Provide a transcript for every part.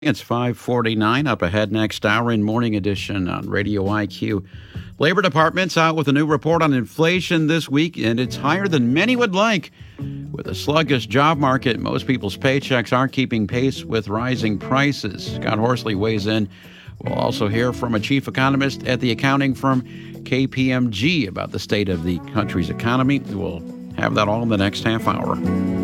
It's 5:49. Up ahead next hour in Morning Edition on Radio IQ. Labor Department's out with a new report on inflation this week, and it's higher than many would like. With a sluggish job market, most people's paychecks aren't keeping pace with rising prices. Scott Horsley weighs in. We'll also hear from a chief economist at the accounting firm KPMG about the state of the country's economy. We'll have that all in the next half hour.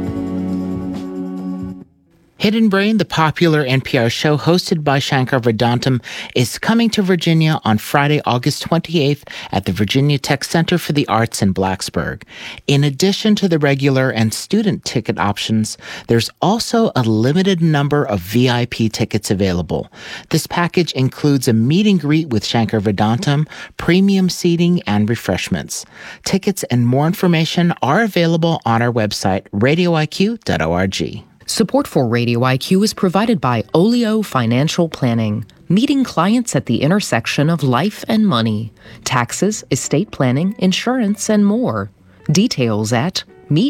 Hidden Brain, the popular NPR show hosted by Shankar Vedantam, is coming to Virginia on Friday, August 28th at the Virginia Tech Center for the Arts in Blacksburg. In addition to the regular and student ticket options, there's also a limited number of VIP tickets available. This package includes a meet and greet with Shankar Vedantam, premium seating, and refreshments. Tickets and more information are available on our website, radioiq.org. Support for Radio IQ is provided by Olio Financial Planning, meeting clients at the intersection of life and money, taxes, estate planning, insurance, and more. Details at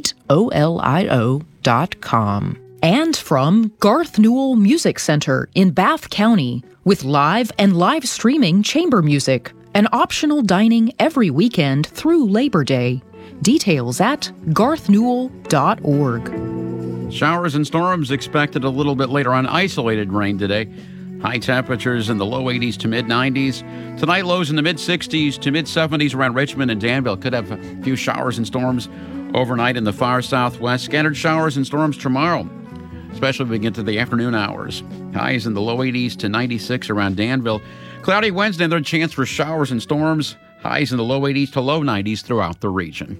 meetolio.com. And from Garth Newell Music Center in Bath County, with live and live streaming chamber music and optional dining every weekend through Labor Day. Details at garthnewell.org. Showers and storms expected a little bit later on. Isolated rain today. High temperatures in the low 80s to mid-90s. Tonight, lows in the mid-60s to mid-70s around Richmond and Danville. Could have a few showers and storms overnight in the far southwest. Scattered showers and storms tomorrow, especially when we get to the afternoon hours. Highs in the low 80s to 96 around Danville. Cloudy Wednesday, another chance for showers and storms. Highs in the low 80s to low 90s throughout the region.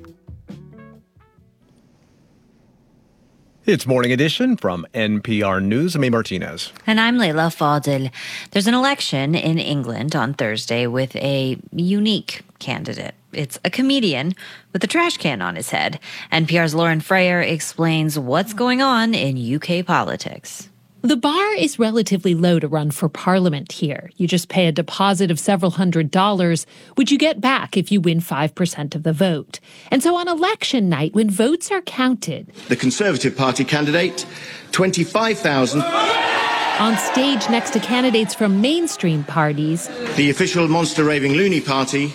It's Morning Edition from NPR News. I'm A. Martinez. And I'm Leila Fadel. There's an election in England on Thursday with a unique candidate. It's a comedian with a trash can on his head. NPR's Lauren Frayer explains what's going on in UK politics. The bar is relatively low to run for parliament here. You just pay a deposit of several $100s, which you get back if you win 5% of the vote. And so on election night, when votes are counted, the Conservative Party candidate, 25,000. On stage next to candidates from mainstream parties, the official Monster Raving Loony Party,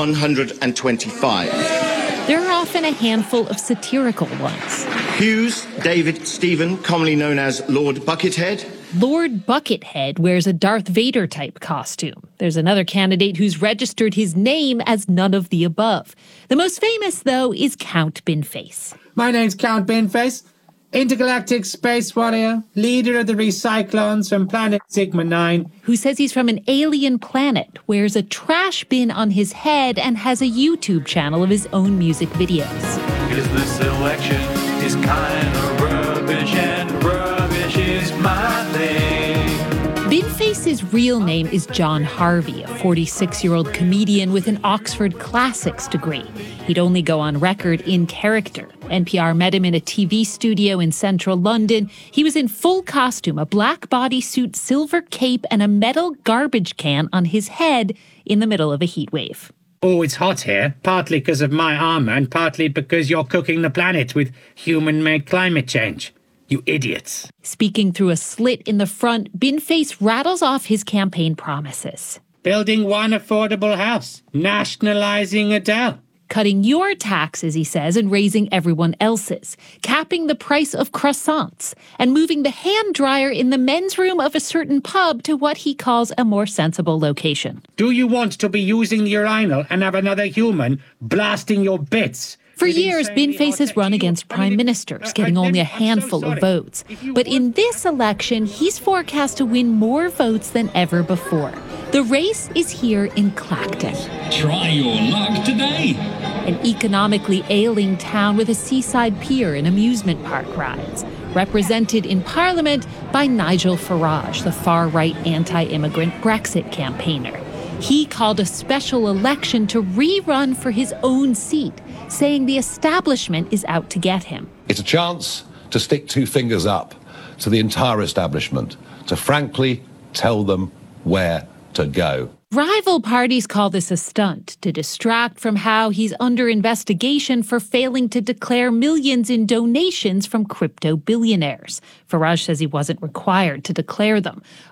125. There are often a handful of satirical ones. Hughes David Stephen, commonly known as Lord Buckethead. Lord Buckethead wears a Darth Vader-type costume. There's another candidate who's registered his name as none of the above. The most famous, though, is Count Binface. My name's Count Binface, intergalactic space warrior, leader of the Recyclons from planet Sigma 9. Who says he's from an alien planet, wears a trash bin on his head, and has a YouTube channel of his own music videos. Is this election is kind of rubbish, and rubbish is my thing. Binface's real name is John Harvey, a 46-year-old comedian with an Oxford Classics degree. He'd only go on record in character. NPR met him in a TV studio in central London. He was in full costume, a black bodysuit, silver cape, and a metal garbage can on his head in the middle of a heat wave. Oh, it's hot here, partly because of my armor and partly because you're cooking the planet with human-made climate change. You idiots. Speaking through a slit in the front, Binface rattles off his campaign promises. Building one affordable house. Nationalizing Adele. Cutting your taxes, he says, and raising everyone else's. Capping the price of croissants. And moving the hand dryer in the men's room of a certain pub to what he calls a more sensible location. Do you want to be using the urinal and have another human blasting your bits? For years, Binface has run against prime ministers, getting only a handful of votes. But in this election, he's forecast to win more votes than ever before. The race is here in Clacton. Try your luck today. An economically ailing town with a seaside pier and amusement park rides. Represented in Parliament by Nigel Farage, the far-right anti-immigrant Brexit campaigner. He called a special election to rerun for his own seat, saying the establishment is out to get him. It's a chance to stick two fingers up to the entire establishment, to frankly tell them where to go. Rival parties call this a stunt to distract from how he's under investigation for failing to declare millions in donations from crypto billionaires. Farage says he wasn't required to declare them.